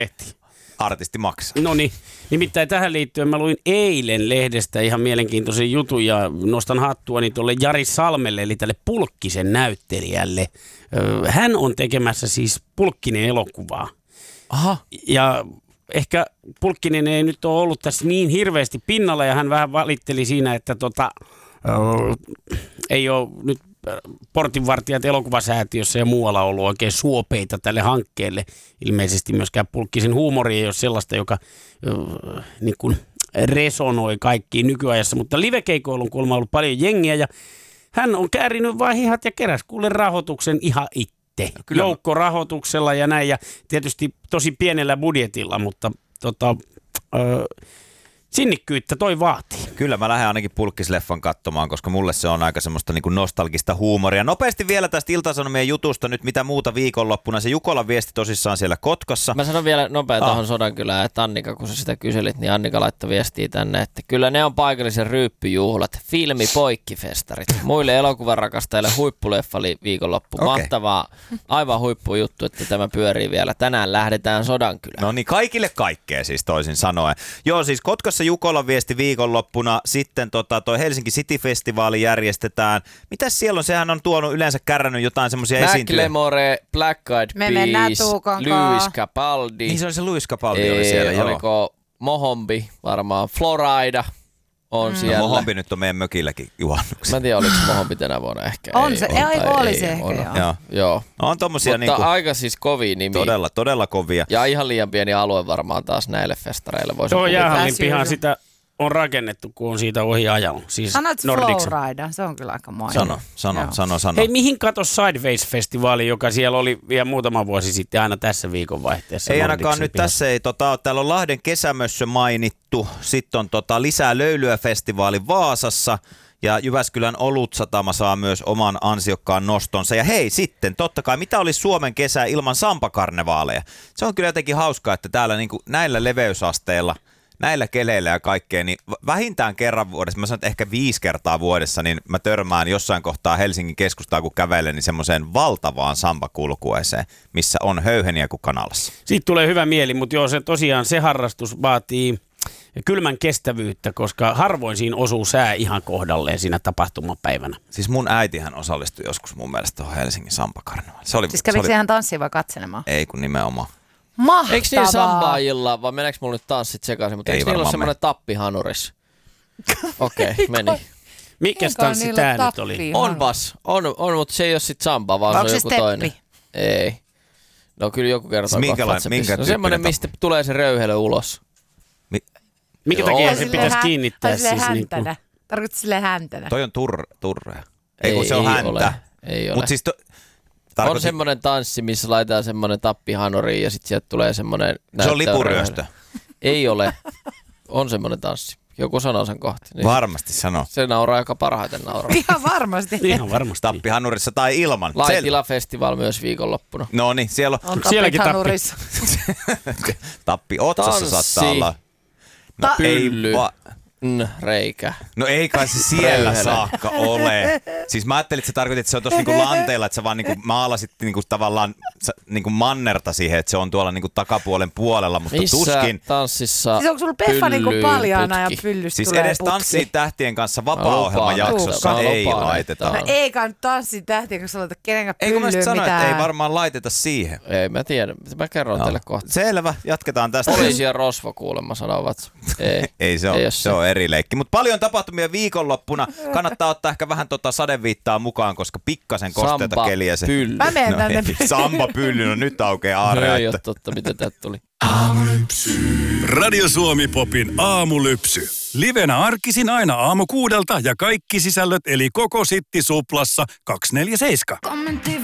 Artisti maksaa. No niin, nimittäin tähän liittyen mä luin eilen lehdestä ihan mielenkiintoisen jutun ja nostan hattuani tuolle Jari Salmelle, eli tälle Pulkkisen näyttelijälle. Hän on tekemässä siis Pulkkinen elokuvaa. Aha. Ja ehkä Pulkkinen ei nyt ole ollut tässä niin hirveästi pinnalla ja hän vähän valitteli siinä, että ei ole nyt Portinvartijat elokuvasäätiössä ja muualla ollut oikein suopeita tälle hankkeelle. Ilmeisesti myöskään Pulkkisen huumori ei ole sellaista, joka niin kuin resonoi kaikkiin nykyajassa, mutta livekeikoilla on kuulemma ollut paljon jengiä ja hän on käärinyt vaan hihat ja keräs kuule rahoituksen ihan itse. Joukkorahoituksella ja näin ja tietysti tosi pienellä budjetilla, mutta sinnikkyyttä toi vaatii. Kyllä mä lähden ainakin Pulkkisleffan katsomaan, koska mulle se on aika semmoista niin kuin nostalgista huumoria. Nopeasti vielä tästä Ilta-Sanomien jutusta nyt mitä muuta viikonloppuna. Se Jukolan viesti tosissaan siellä Kotkassa. Mä sanon vielä nopea tuohon Sodankylään, että Annika, kun sä sitä kyselit, niin Annika laittoi viestiä tänne, että kyllä ne on paikallisen ryyppyjuhlat, filmipoikkifestarit. Muille elokuvarakastajille huippuleffa viikonloppu. Okay. Mahtavaa, aivan huippujuttu, että tämä pyörii vielä. Tänään lähdetään Sodankylään. No niin, kaikille kaikkea siis toisin sanoen. Joo, siis Kotkassa Jukolan viesti viikonloppuna, sitten toi Helsinki City-festivaali järjestetään. Mitäs siellä on? Sehän on tuonut yleensä kärrännyt jotain semmoisia esiintyjä. McLemore, Black Eyed Peas, Louis Capaldi. Niin se oli se Louis Capaldi oli siellä, joo. Oliko Mohombi varmaan, Florida on siellä. No, Mohombi nyt on meidän mökilläkin juhannuksena. Mä en tiedä, oliko Mohombi tänä vuonna ehkä. On se, oli se ehkä, joo. No, on tommosia mutta niinku aika siis kovia nimiä. Todella kovia. Ja ihan liian pieni alue varmaan taas näille festareille. Tuo jäähallin pihan sitä on rakennettu, kun on siitä ohi ajanut. Siis sanot Flowrida, se on kyllä aika moinen. Sano. Hei, mihin kato Sideways-festivaali, joka siellä oli vielä muutama vuosi sitten aina tässä viikonvaihteessa? Ei ainakaan nyt tässä ei. Täällä on Lahden kesämössö mainittu. Sitten on lisää löylyä-festivaali Vaasassa. Ja Jyväskylän Olutsatama saa myös oman ansiokkaan nostonsa. Ja hei sitten, totta kai, mitä olisi Suomen kesä ilman sampakarnevaaleja? Se on kyllä jotenkin hauskaa, että täällä niin kuin näillä leveysasteilla, näillä keleillä ja kaikkea, niin vähintään kerran vuodessa, mä sanon, että ehkä 5 kertaa vuodessa, niin mä törmään jossain kohtaa Helsingin keskustaa, kun kävelen, niin semmoiseen valtavaan sampakulkueeseen, missä on höyheniä kuin kanalassa. Siitä tulee hyvä mieli, mutta joo, se harrastus vaatii kylmän kestävyyttä, koska harvoin siinä osuu sää ihan kohdalleen siinä tapahtumapäivänä. Siis mun äitihän osallistui joskus mun mielestä tuohon Helsingin sampakarnevaaliin. Siis kävikö ihan tanssiin vai katselemaan? Ei, kun nimenomaan. Mahtavaa! Eikö niin sambaajilla, vai meneekö mulla nyt tanssit sekaisin, mutta eikö niillä ole semmoinen tappihanuris? Okei, meni. Mikäs tanssi tää nyt oli? On, mutta se ei ole sit samba, vaan onko se on joku toinen. Ei. No kyllä joku kertoo. No semmoinen, mistä tulee se röyhelö ulos. Mikä takia se pitäisi kiinnittää siis häntänä. Tarkoittaa silleen häntänä. Toi on turrea. Ei kun se on häntä. Ei ole. Mut siis on semmoinen tanssi, missä laitetaan semmoinen tappihanuri ja sitten sieltä tulee semmoinen. Se on lipuryöstö. Ei ole. On semmoinen tanssi. Joku sanoo sen kohti. Niin varmasti sanoo. Se nauraa aika parhaiten nauraa. Ihan varmasti. Tappihanurissa tai ilman. Laitila-festival myös viikonloppuna. No niin, siellä on sielläkin tappi. Tappi otsassa saattaa olla. No pylly. Reikä. No ei kai se siellä saakka ole. Siis mä ajattelin, että sä tarkoitit, että se on tossa niinku lanteilla, että sä vaan niinku maalasit niinku tavallaan niinku mannerta siihen, että se on tuolla niinku takapuolen puolella, mutta missä tuskin. Missä tanssissa siis onko sulla Peffa niinku paljaana ja pyllystä siis tulee edes Tanssii tähtien kanssa vapaa-ohjelman jaksossa ei laiteta. No eikä nyt Tanssii tähtien kanssa laiteta kenenkään pyllyyn mitään. Eikö mä sanoin, että ei varmaan laiteta siihen. Ei mä tiedä, mä kerron teille kohta. Selvä, jatketaan tästä. Poliisi ja Rosvo kuulemma sanovat. Ei se on eri leikki. Mutta paljon tapahtumia viikonloppuna. Kannattaa ottaa ehkä vähän sadeviittaa mukaan, koska pikkasen kosteita keliä se. Mä menen tänne. Samba pylly, no nyt aukeaa aare. No ei ole totta, mitä täältä tuli. Aamulypsy. Radio Suomi Popin aamulypsy. Livenä arkisin aina 6:00 ja kaikki sisällöt eli koko Sitti Suplassa 247.